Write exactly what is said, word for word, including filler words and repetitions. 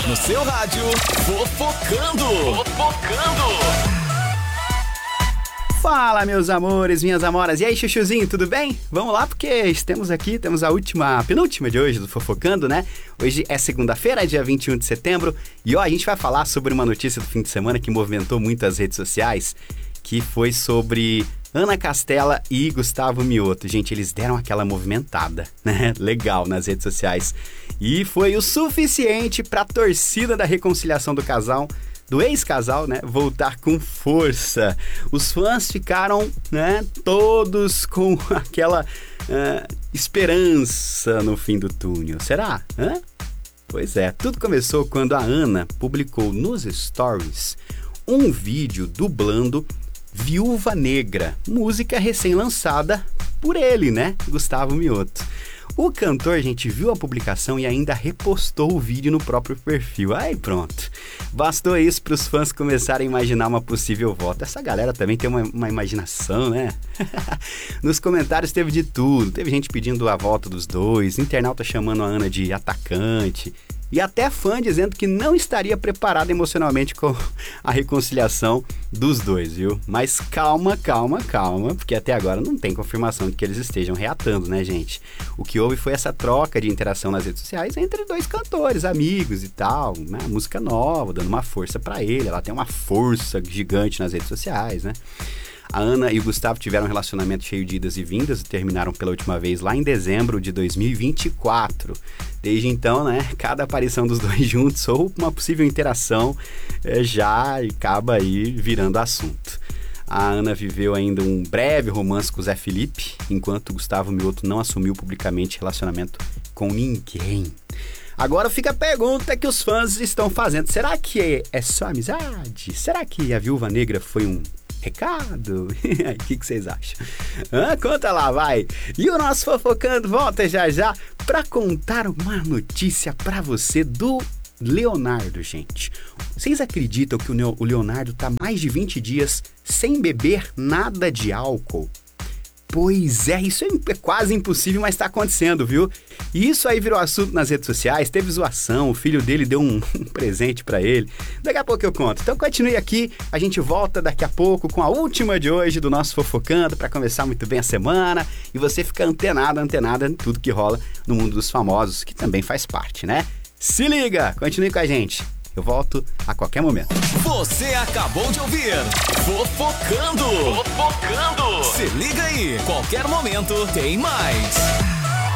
no seu rádio, Fofocando. Fofocando. Fala, meus amores, minhas amoras. E aí, chuchuzinho, tudo bem? Vamos lá, porque estamos aqui, temos a última, a penúltima de hoje do Fofocando, né? Hoje é segunda-feira, dia vinte e um de setembro, e ó, a gente vai falar sobre uma notícia do fim de semana que movimentou muito as redes sociais, que foi sobre Ana Castela e Gustavo Mioto. Gente, eles deram aquela movimentada, né? Legal nas redes sociais. E foi o suficiente para a torcida da reconciliação do casal, do ex-casal, né, voltar com força. Os fãs ficaram, né, todos com aquela uh, esperança no fim do túnel. Será? Hã? Pois é, tudo começou quando a Ana publicou nos stories um vídeo dublando Viúva Negra, música recém-lançada por ele, né, Gustavo Mioto. O cantor, gente, viu a publicação e ainda repostou o vídeo no próprio perfil. Aí pronto. Bastou isso para os fãs começarem a imaginar uma possível volta. Essa galera também tem uma, uma imaginação, né? Nos comentários teve de tudo. Teve gente pedindo a volta dos dois, internauta chamando a Ana de atacante, e até fã dizendo que não estaria preparado emocionalmente com a reconciliação dos dois, viu? Mas calma, calma, calma, porque até agora não tem confirmação de que eles estejam reatando, né, gente? O que houve foi essa troca de interação nas redes sociais entre dois cantores, amigos e tal, né? Música nova, dando uma força pra ele, ela tem uma força gigante nas redes sociais, né? A Ana e o Gustavo tiveram um relacionamento cheio de idas e vindas e terminaram pela última vez lá em dezembro de dois mil e vinte e quatro. Desde então, né, cada aparição dos dois juntos ou uma possível interação é, já acaba aí virando assunto. A Ana viveu ainda um breve romance com o Zé Felipe, enquanto o Gustavo Mioto não assumiu publicamente relacionamento com ninguém. Agora fica a pergunta que os fãs estão fazendo. Será que é só amizade? Será que a Viúva Negra foi um recado? O que, que vocês acham? Ah, conta lá, vai! E o nosso Fofocando volta já já para contar uma notícia para você do Leonardo, gente. Vocês acreditam que o Leonardo tá mais de vinte dias sem beber nada de álcool? Pois é, isso é quase impossível, mas tá acontecendo, viu? E isso aí virou assunto nas redes sociais, teve zoação, o filho dele deu um, um presente pra ele. Daqui a pouco eu conto. Então continue aqui, a gente volta daqui a pouco com a última de hoje do nosso Fofocando pra começar muito bem a semana e você fica antenado, antenada em tudo que rola no mundo dos famosos, que também faz parte, né? Se liga, continue com a gente. Eu volto a qualquer momento. Você acabou de ouvir Fofocando. Fofocando. Se liga aí, qualquer momento tem mais.